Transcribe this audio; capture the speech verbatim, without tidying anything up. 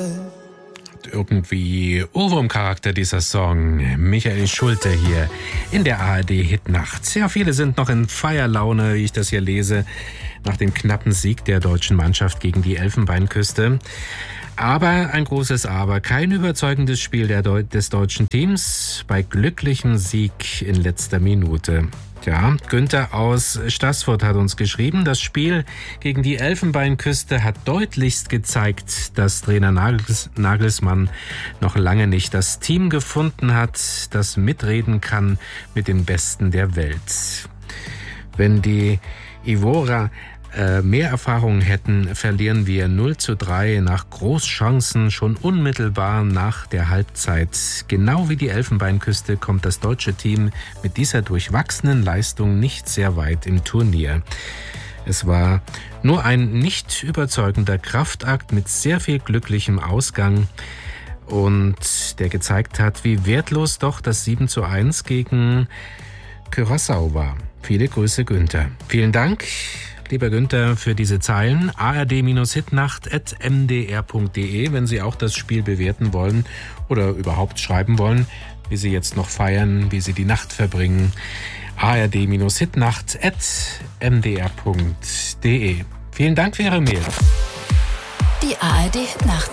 Irgendwie Ohrwurmcharakter dieser Song. Michael Schulte hier in der A R D-Hitnacht. Ja, viele sind noch in Feierlaune, wie ich das hier lese, nach dem knappen Sieg der deutschen Mannschaft gegen die Elfenbeinküste. Aber ein großes Aber, kein überzeugendes Spiel der Deu- des deutschen Teams bei glücklichem Sieg in letzter Minute. Ja, Günther aus Staßfurt hat uns geschrieben, das Spiel gegen die Elfenbeinküste hat deutlichst gezeigt, dass Trainer Nagels, Nagelsmann noch lange nicht das Team gefunden hat, das mitreden kann mit den Besten der Welt. Wenn die Ivorer äh, mehr Erfahrung hätten, verlieren wir null zu drei nach Großchancen schon unmittelbar nach der Halbzeit. Genau wie die Elfenbeinküste kommt das deutsche Team mit dieser durchwachsenen Leistung nicht sehr weit im Turnier. Es war nur ein nicht überzeugender Kraftakt mit sehr viel glücklichem Ausgang und der gezeigt hat, wie wertlos doch das sieben zu eins gegen Curaçao war. Viele Grüße, Günther. Vielen Dank, lieber Günther, für diese Zeilen. a r d hitnacht at m d r punkt d e, wenn Sie auch das Spiel bewerten wollen oder überhaupt schreiben wollen, wie Sie jetzt noch feiern, wie Sie die Nacht verbringen. a r d hitnacht at m d r punkt d e. Vielen Dank für Ihre Mail. Die A R D-Hitnacht.